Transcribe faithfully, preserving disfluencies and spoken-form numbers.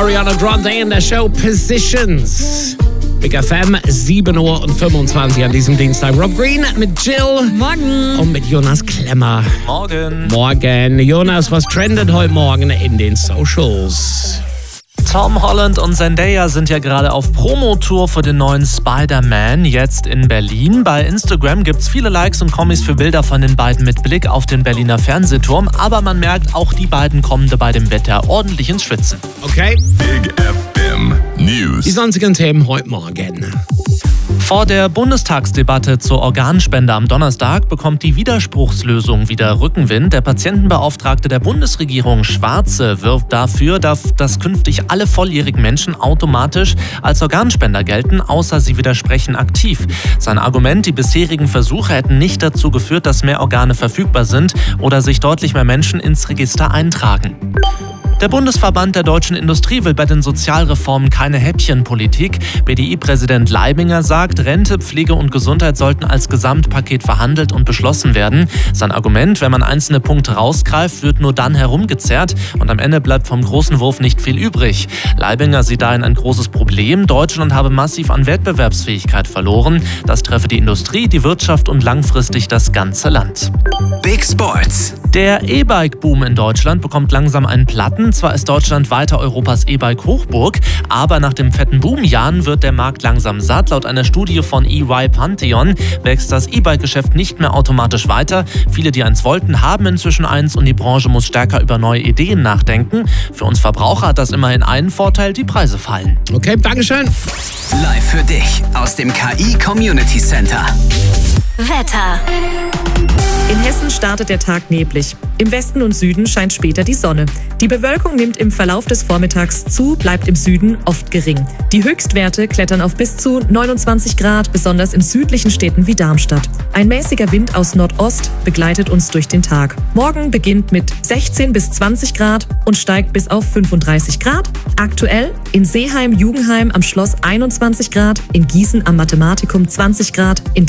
Ariana Grande in der Show Positions. Big F M, sieben Uhr fünfundzwanzig an diesem Dienstag. Rob Green mit Jill. Morgen. Und mit Jonas Klemmer. Morgen. Morgen. Jonas, was trendet heute Morgen in den Socials? Tom Holland und Zendaya sind ja gerade auf Promotour für den neuen Spider-Man, jetzt in Berlin. Bei Instagram gibt's viele Likes und Kommis für Bilder von den beiden mit Blick auf den Berliner Fernsehturm. Aber man merkt, auch die beiden kommen bei dem Wetter ordentlich ins Schwitzen. Okay. Big F M News. Die sonstigen Themen heute Morgen. Vor der Bundestagsdebatte zur Organspende am Donnerstag bekommt die Widerspruchslösung wieder Rückenwind. Der Patientenbeauftragte der Bundesregierung, Schwarze, wirbt dafür, dass künftig alle volljährigen Menschen automatisch als Organspender gelten, außer sie widersprechen aktiv. Sein Argument, die bisherigen Versuche hätten nicht dazu geführt, dass mehr Organe verfügbar sind oder sich deutlich mehr Menschen ins Register eintragen. Der Bundesverband der deutschen Industrie will bei den Sozialreformen keine Häppchenpolitik. B D I-Präsident Leibinger sagt, Rente, Pflege und Gesundheit sollten als Gesamtpaket verhandelt und beschlossen werden. Sein Argument, wenn man einzelne Punkte rausgreift, wird nur dann herumgezerrt und am Ende bleibt vom großen Wurf nicht viel übrig. Leibinger sieht dahin ein großes Problem. Deutschland habe massiv an Wettbewerbsfähigkeit verloren. Das treffe die Industrie, die Wirtschaft und langfristig das ganze Land. Big Sports. Der E-Bike-Boom in Deutschland bekommt langsam einen Platten. Zwar ist Deutschland weiter Europas E-Bike-Hochburg, aber nach den fetten Boomjahren wird der Markt langsam satt. Laut einer Studie von E Y Pantheon wächst das E-Bike-Geschäft nicht mehr automatisch weiter. Viele, die eins wollten, haben inzwischen eins und die Branche muss stärker über neue Ideen nachdenken. Für uns Verbraucher hat das immerhin einen Vorteil, die Preise fallen. Okay, Dankeschön. Live für dich aus dem K I Community Center. Wetter. In Hessen startet der Tag neblig. Im Westen und Süden scheint später die Sonne. Die Bewölkung nimmt im Verlauf des Vormittags zu, bleibt im Süden oft gering. Die Höchstwerte klettern auf bis zu neunundzwanzig Grad, besonders in südlichen Städten wie Darmstadt. Ein mäßiger Wind aus Nordost begleitet uns durch den Tag. Morgen beginnt mit sechzehn bis zwanzig Grad und steigt bis auf fünfunddreißig Grad. Aktuell in Seeheim-Jugenheim am Schloss einundzwanzig Grad, in Gießen am Mathematikum zwanzig Grad, in